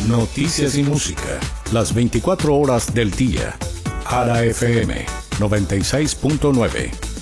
Noticias y música, las 24 horas del día. Ara FM 96.9.